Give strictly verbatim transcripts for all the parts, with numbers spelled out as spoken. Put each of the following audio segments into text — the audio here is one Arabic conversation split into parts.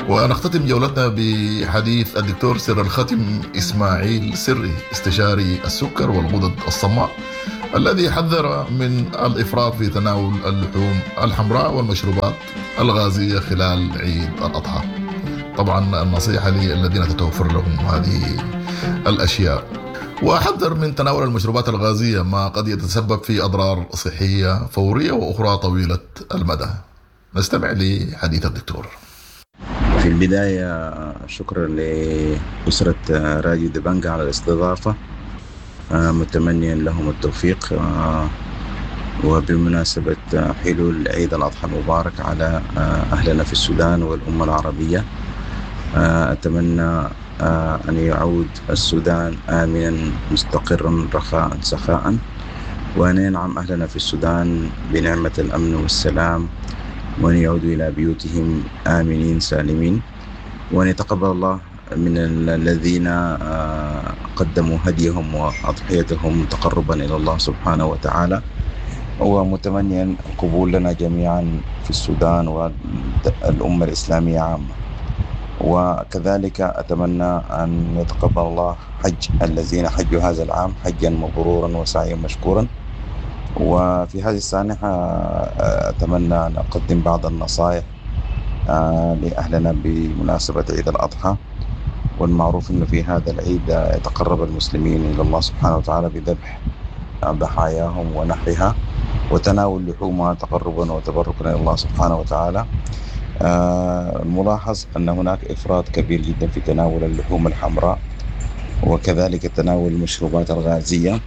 ونختتم جولتنا بحديث الدكتور سر الختم إسماعيل سري، استشاري السكر والغدد الصماء، الذي حذر من الإفراط في تناول اللحوم الحمراء والمشروبات الغازية خلال عيد الأضحى. طبعا النصيحة للذين تتوفر لهم هذه الأشياء. وأحذر من تناول المشروبات الغازية ما قد يتسبب في أضرار صحية فورية وأخرى طويلة المدى. نستمع لحديث الدكتور. في البداية شكرا لأسرة راديو دبنجة على الاستضافة، متمنيا لهم التوفيق، وبمناسبة حلول عيد الأضحى المبارك على أهلنا في السودان والأمة العربية، أتمنى أن يعود السودان آمنا مستقرا رخاء سخاء، وأن ينعم أهلنا في السودان بنعمة الأمن والسلام، وأن يعودوا إلى بيوتهم آمنين سالمين، وأن يتقبل الله من الذين قدموا هديهم وأضحيتهم تقربا إلى الله سبحانه وتعالى، ومتمنيا قبول لنا جميعا في السودان والأمة الإسلامية عامة. وكذلك أتمنى أن يتقبل الله حج الذين حجوا هذا العام حجا مبرورا وسعيا مشكورا. وفي هذه السانحة أتمنى أن أقدم بعض النصائح لأهلنا بمناسبة عيد الأضحى. والمعروف أنه في هذا العيد يتقرب المسلمين إلى الله سبحانه وتعالى بذبح ضحاياهم ونحرها وتناول لحومها تقربا وتبركا إلى الله سبحانه وتعالى. الملاحظ أن هناك إفراط كبير جدا في تناول اللحوم الحمراء، وكذلك تناول المشروبات الغازية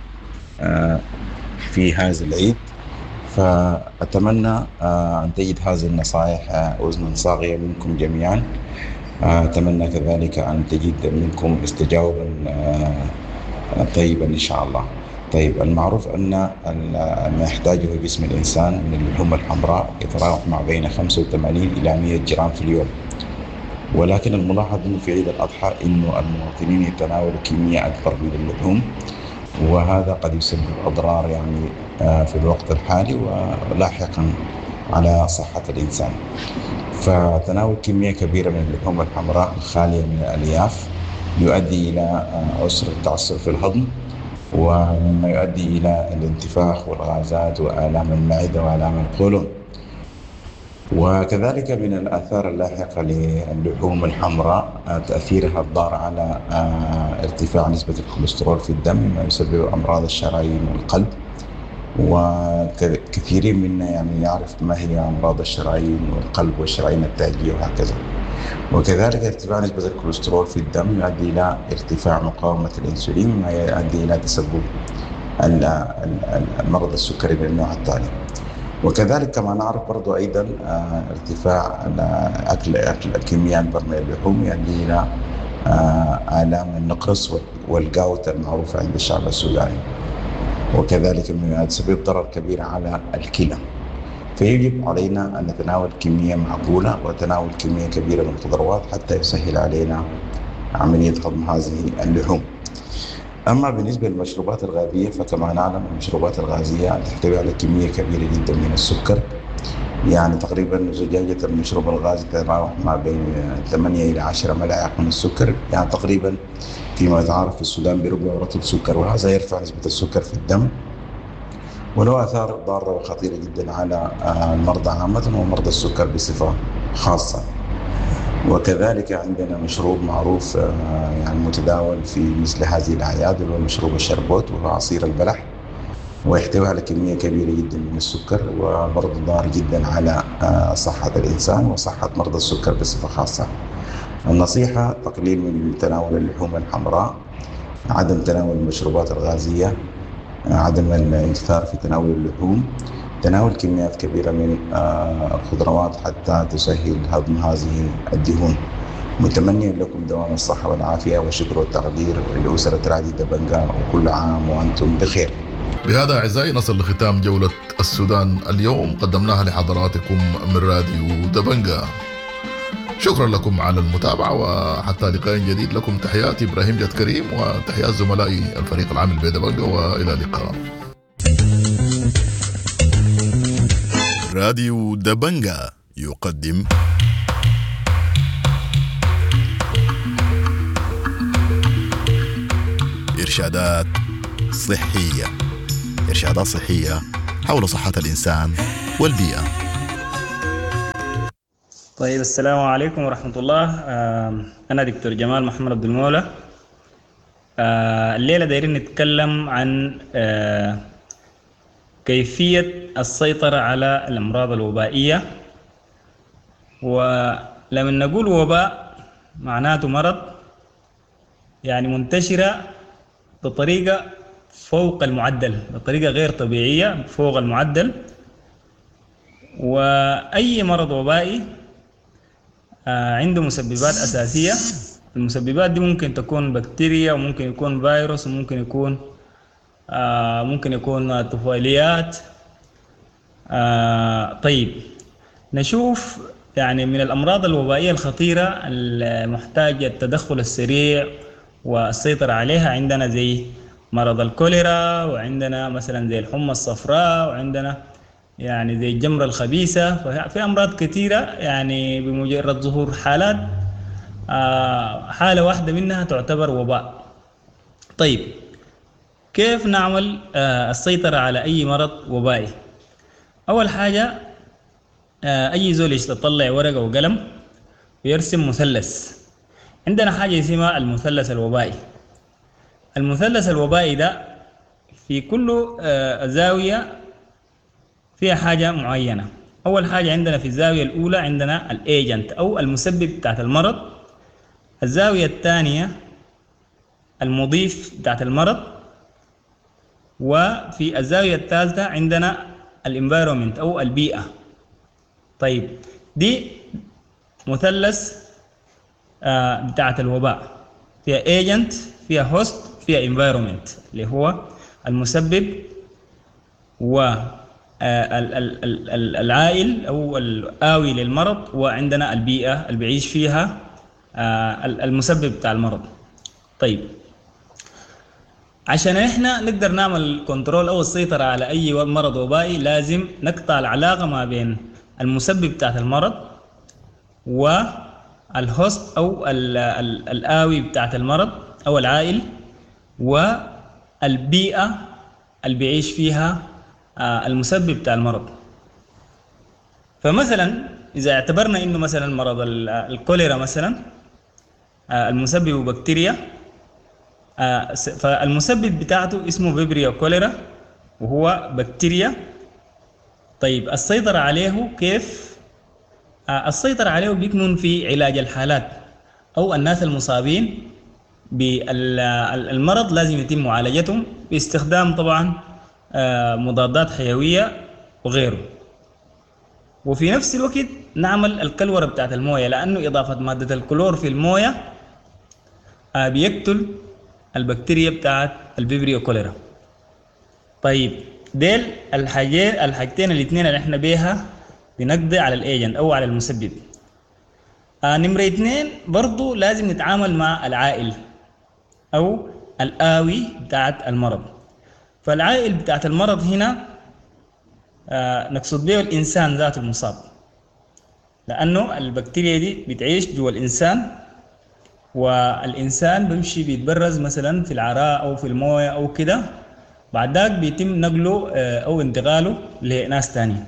في هذا العيد. فأتمنى أن تجد هذه النصائح أذنا صاغية منكم جميعا. أتمنى كذلك أن تجد منكم استجابا طيبا إن شاء الله. طيب، المعروف أن ما يحتاجه جسم الإنسان من اللحوم الحمراء يتراوح ما بين خمسة وثمانين إلى مئة جرام في اليوم، ولكن الملاحظ أنه في عيد الأضحى أنه المواطنين يتناولوا كمية أكبر من اللحوم، وهذا قد يسبب أضرار يعني في الوقت الحالي ولاحقا على صحة الإنسان. فتناول كمية كبيرة من اللحوم الحمراء الخالية من الألياف يؤدي إلى عسر التعسر في الهضم، ومما يؤدي إلى الانتفاخ والغازات وآلام المعدة وآلام القولون. وكذلك من الآثار اللاحقة للحوم الحمراء تأثيرها الضار على ارتفاع نسبة الكوليسترول في الدم، ما يسبب أمراض الشرايين والقلب، وكثيرين منا يعني يعرف ما هي أمراض الشرايين والقلب والشرايين التاجية وهكذا. وكذلك ارتفاع نسبة الكوليسترول في الدم يؤدي إلى ارتفاع مقاومة الإنسولين، ما يؤدي إلى تسبب المرض السكري من النوع الثاني. وكذلك كما نعرف برضو أيضا ارتفاع أكل أكل كمية أكبر من اللحوم يؤدي إلى آلام النقرس والجاوت المعروفة عند الشعب السوداني، وكذلك يسبب ضرر كبير على الكلى. فيجب علينا أن نتناول كمية معقولة وتناول كمية كبيرة من الخضروات حتى يسهل علينا عملية هضم هذه اللحوم. أما بالنسبة للمشروبات الغازية فكما نعلم المشروبات الغازية تحتوي على كمية كبيرة جدا من السكر، يعني تقريبا زجاجة المشروب الغازي تتراوح ما بين ثمانية إلى عشرة ملاعق من السكر، يعني تقريبا فيما يتعرف في السودان بربع رطل سكر، وهذا يرفع نسبة السكر في الدم وله آثار ضارة وخطيرة جدا على المرضى عامة ومرضى السكر بصفة خاصة. وكذلك عندنا مشروب معروف يعني متداول في مثل هذه الأعياد وهو مشروب الشربوت، وهو عصير البلح، ويحتوي على كمية كبيرة جدا من السكر وبرضه ضار جدا على صحة الإنسان وصحة مرضى السكر بصفة خاصة. النصيحة تقليل من تناول اللحوم الحمراء، عدم تناول المشروبات الغازية، عدم الانتثار في تناول اللحوم، تناول كميات كبيرة من الخضروات حتى تسهل هضم هذه الدهون. متمنيا لكم دوام الصحة والعافية، وشكر والتقدير لأسرة راديو دبنجة، وكل عام وأنتم بخير. بهذا أعزائي نصل لختام جولة السودان اليوم قدمناها لحضراتكم من راديو دبنجة. شكرا لكم على المتابعة، وحتى لقاء جديد لكم تحياتي إبراهيم جد كريم وتحيات زملائي الفريق العام بدبنجة، وإلى اللقاء. راديو دبنجة يقدم إرشادات صحية، إرشادات صحية حول صحة الإنسان والبيئة. طيب، السلام عليكم ورحمة الله. أنا دكتور جمال محمد عبد المولى. الليلة دايرين نتكلم عن كيفية السيطرة على الأمراض الوبائية. ولما نقول وباء معناته مرض يعني منتشرة بطريقة فوق المعدل، بطريقة غير طبيعية فوق المعدل. وأي مرض وبائي عنده مسببات أساسية. المسببات دي ممكن تكون بكتيريا، وممكن يكون فيروس، وممكن يكون ممكن يكون طفيليات. طيب، نشوف يعني من الأمراض الوبائية الخطيرة المحتاجة التدخل السريع والسيطرة عليها. عندنا زي مرض الكوليرا، وعندنا مثلا زي الحمى الصفراء، وعندنا يعني زي الجمرة الخبيثة. ففي أمراض كثيرة يعني بمجرد ظهور حالات حالة واحدة منها تعتبر وباء. طيب، كيف نعمل السيطرة على أي مرض وبائي؟ أول حاجة، أي زول يطلع ورقة وقلم ويرسم مثلث. عندنا حاجة اسمها المثلث الوبائي. المثلث الوبائي ده في كل زاوية فيها حاجة معينة. أول حاجة عندنا في الزاوية الأولى عندنا الإيجنت أو المسبب بتاعت المرض. الزاوية الثانية المضيف بتاعت المرض. وفي الزاوية الثالثة عندنا الانفايرومنت أو البيئة. طيب، دي مثلث آه بتاعت الوباء، فيها ايجنت، فيها هوست، فيها انفايرومنت اللي هو المسبب والعائل أو الآوي للمرض، وعندنا البيئة اللي بيعيش فيها آه المسبب بتاع المرض. طيب، عشان احنا نقدر نعمل كنترول او السيطرة على اي مرض وبائي لازم نقطع العلاقة ما بين المسبب بتاعت المرض والهوست او الآوي بتاعت المرض او العائل، والبيئة اللي بيعيش فيها المسبب بتاع المرض. فمثلا اذا اعتبرنا انه مثلا مرض الكوليرا مثلا المسبب بكتيريا، فالمسبب بتاعته اسمه فيبريو كوليرا وهو بكتيريا. طيب، السيطرة عليه كيف؟ السيطرة عليه بيكمن في علاج الحالات أو الناس المصابين بالمرض لازم يتم معالجتهم باستخدام طبعا مضادات حيوية وغيره. وفي نفس الوقت نعمل الكلورة بتاعت الموية، لأنه إضافة مادة الكلور في الموية بيقتل البكتيريا بتاعت الفيبريو كوليرا. طيب، ديل الحاجين الحاجتين الاثنين اللي احنا بيها بنقضي على الايجنت او على المسبب. آه نمرة اثنين، برضو لازم نتعامل مع العائل او الآوي بتاعت المرض. فالعائل بتاعت المرض هنا آه نقصد به الانسان ذات المصاب، لانه البكتيريا دي بتعيش جوا الانسان، والإنسان بيمشي بيتبرز مثلا في العراء أو في الموية أو كده، بعد ذلك بيتم نقله أو انتقاله لناس تانية.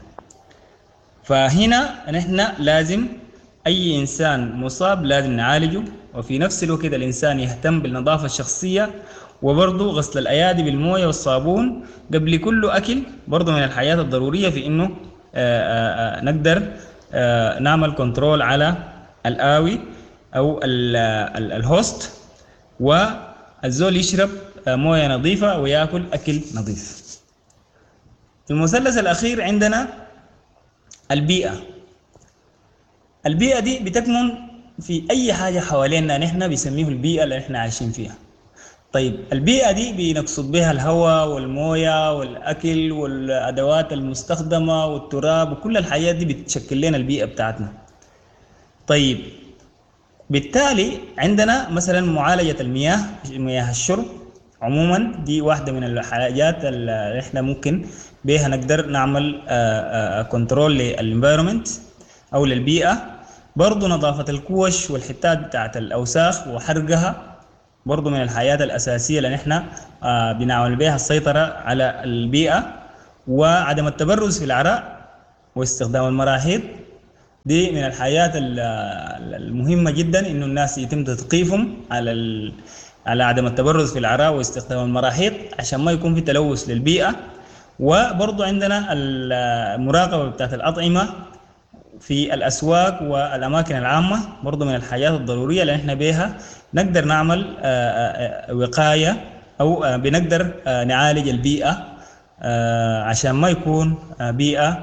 فهنا نحن لازم أي إنسان مصاب لازم نعالجه، وفي نفس الوقت الإنسان يهتم بالنظافة الشخصية، وبرضه غسل الأيادي بالموية والصابون قبل كل أكل، برضه من الحياة الضرورية في إنه آآ آآ نقدر نعمل كنترول على الآوي أو الهوست، والزول يشرب موية نظيفة ويأكل أكل نظيف. المثلث الأخير عندنا البيئة. البيئة دي بتكمن في أي حاجة حوالينا نحن بيسميه البيئة اللي نحن عايشين فيها. طيب، البيئة دي بنقصد بها الهواء والموية والأكل والأدوات المستخدمة والتراب وكل الحاجات دي بتشكل لنا البيئة بتاعتنا. طيب، بالتالي عندنا مثلا معالجة المياه، مياه الشرب عموما دي واحدة من الحاجات اللي احنا ممكن بها نقدر نعمل كنترول للانفايرومنت او للبيئة. برضو نظافة الكوش والحتات بتاعت الأوساخ وحرقها برضو من الحياة الأساسية اللي نحن آه بنعمل بها السيطرة على البيئة. وعدم التبرز في العراء واستخدام المراحيض دي من الحياة المهمة جدا، إنه الناس يتم تثقيفهم على ال... على عدم التبرز في العراء واستخدام المراحيض عشان ما يكون في تلوث للبيئة. وبرضو عندنا المراقبة بتاعت الأطعمة في الأسواق والأماكن العامة، برضو من الحياة الضرورية اللي نحن بيها نقدر نعمل وقاية أو بنقدر نعالج البيئة عشان ما يكون بيئة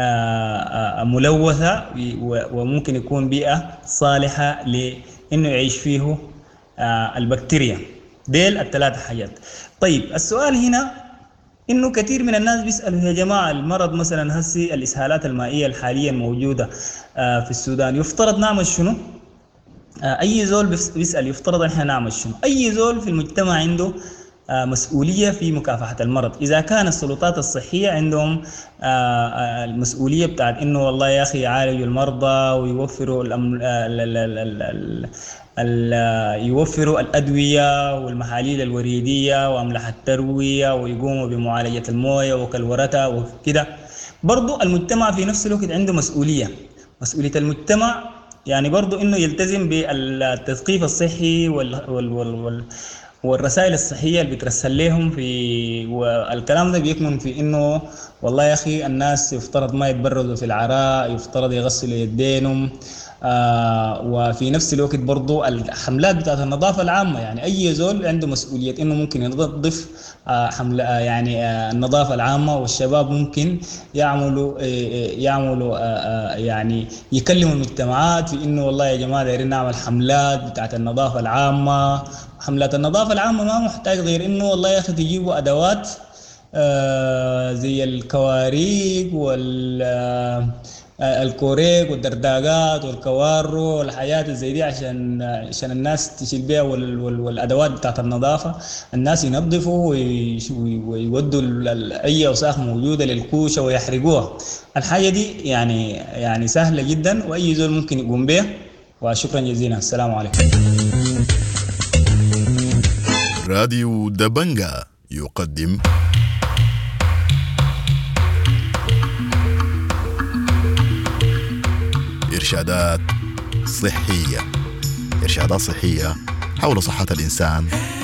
ملوثة، وممكن يكون بيئة صالحة لأنه يعيش فيه البكتيريا. ديل الثلاثة حاجات. طيب السؤال هنا إنه كثير من الناس بيسألوا يا جماعة المرض مثلا هسي الإسهالات المائية الحالية موجودة في السودان يفترض نعمل شنو؟ أي زول بيسأل يفترض إحنا نعمل شنو؟ أي زول في المجتمع عنده مسؤولية في مكافحة المرض. إذا كان السلطات الصحية عندهم المسؤولية بتاعت إنه والله يا أخي يعالجوا المرضى ويوفروا الأم... ال... ال... ال... ال... ال... يوفروا الأدوية والمحاليل الوريدية وأملاح التروية ويقوموا بمعالجة الموية وكالورتها وكده، برضو المجتمع في نفس الوقت عنده مسؤولية. مسؤولية المجتمع يعني برضو إنه يلتزم بالتثقيف الصحي وال... وال... وال... وال... والرسائل الصحية اللي بترسل لهم في، والكلام ده بيكمن في إنه والله يا أخي الناس يفترض ما يتبرزوا في العراء، يفترض يغسلوا يدينهم. آه وفي نفس الوقت برضو الحملات بتاعت النظافة العامة، يعني أي زول عنده مسؤولية إنه ممكن ينظف آه حملة آه يعني آه النظافة العامة، والشباب ممكن يعملوا آه يعملوا آه آه يعني يكلموا المجتمعات في إنه والله يا جماعة دايرين نعمل حملات بتاعت النظافة العامة. حملات النظافة العامة ما محتاج غير إنه والله يا أخي تجيبوا أدوات آه زي الكواريك وال الكوريك والدرداقات والكوارو والحياة زي دي عشان عشان الناس تشيل بيها، والأدوات بتاعت النظافة الناس ينظفوا ويودوا أي أوساخ موجودة للكوشة ويحرقوها. الحاجة دي يعني يعني سهلة جدا وأي زول ممكن يقوم بها. وشكرا جزيلا، السلام عليكم. راديو دبنجا يقدم إرشادات صحية. إرشادات صحية حول صحة الإنسان